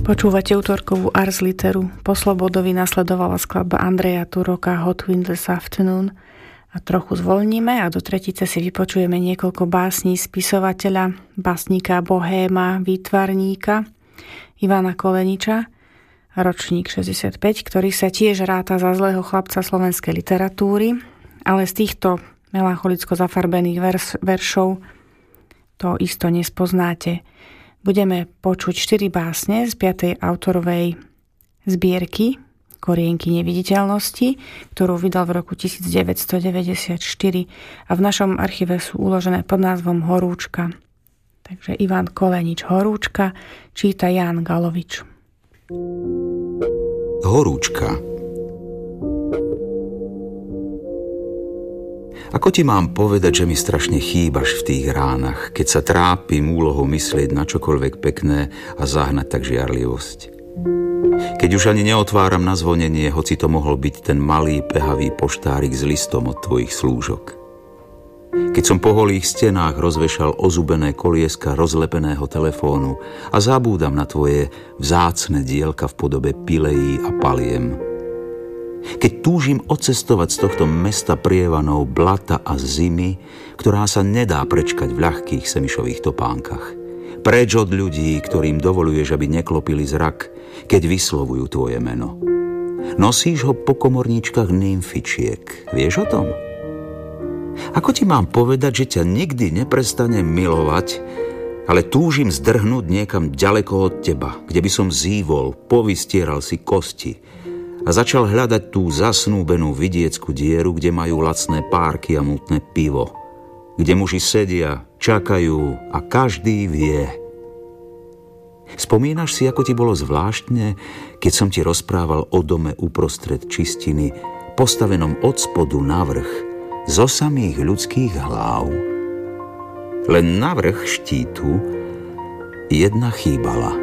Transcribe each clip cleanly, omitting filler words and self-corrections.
Počúvate útorkovú Ars Literu. Po Slobodovi nasledovala skladba Andreja Turoka Hot Wind This Afternoon a trochu zvolníme a do tretice si vypočujeme niekoľko básní spisovateľa, básnika, bohéma, výtvarníka Ivana Koleniča, ročník 65, ktorý sa tiež ráta za zlého chlapca slovenskej literatúry, ale z týchto melancholicko zafarbených veršov to isto nespoznáte. Budeme počuť 4 básne z 5. autorovej zbierky Korienky neviditeľnosti, ktorú vydal v roku 1994 a v našom archíve sú uložené pod názvom Horúčka. Takže Ivan Kolenič Horúčka číta Ján Galovič. Horúčka. Ako ti mám povedať, že mi strašne chýbaš v tých ránach, keď sa trápim úlohou myslieť na čokoľvek pekné a zahnať tak žiarlivosť? Keď už ani neotváram na zvonenie, hoci to mohol byť ten malý, pehavý poštárik s listom od tvojich slúžok. Keď som po holých stenách rozvešal ozubené kolieska rozlepeného telefónu a zabúdam na tvoje vzácne dielka v podobe pilejí a paliem. Keď túžim odcestovať z tohto mesta prievanov, blata a zimy, ktorá sa nedá prečkať v ľahkých semišových topánkach. Preč od ľudí, ktorým dovoluješ, aby neklopili zrak, keď vyslovujú tvoje meno. Nosíš ho po komorníčkach nymfičiek. Vieš o tom? Ako ti mám povedať, že ťa nikdy neprestanem milovať, ale túžim zdrhnúť niekam ďaleko od teba, kde by som zývol, povystieral si kosti a začal hľadať tú zasnúbenú vidieckú dieru, kde majú lacné párky a mutné pivo, kde muži sedia, čakajú a každý vie. Spomínaš si, ako ti bolo zvláštne, keď som ti rozprával o dome uprostred čistiny, postavenom od spodu na vrch, zo samých ľudských hlav? Len na vrch štítu jedna chýbala.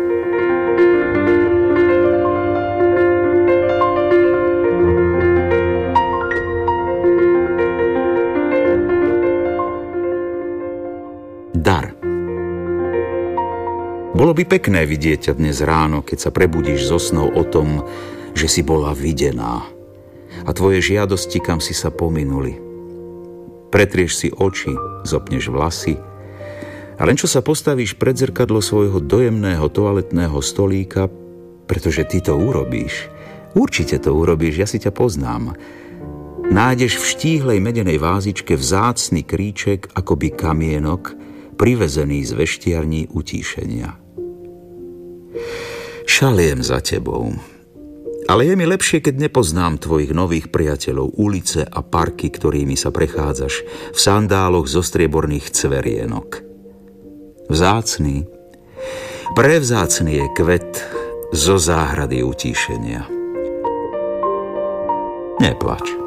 Dar. Bolo by pekné vidieť ťa dnes ráno, keď sa prebudíš zo snov o tom, že si bola videná a tvoje žiadosti kam si sa pominuli. Pretrieš si oči, zopneš vlasy a len čo sa postavíš pred zrkadlo svojho dojemného toaletného stolíka, pretože ty to urobíš, určite to urobíš, ja si ťa poznám, nájdeš v štíhlej medenej vázičke vzácny kríček akoby kamienok, privezený z veštiarní utíšenia. Šaliem za tebou, ale je mi lepšie, keď nepoznám tvojich nových priateľov, ulice a parky, ktorými sa prechádzaš v sandáloch zo strieborných cverienok. Vzácny, prevzácny je kvet zo záhrady utíšenia. Neplač.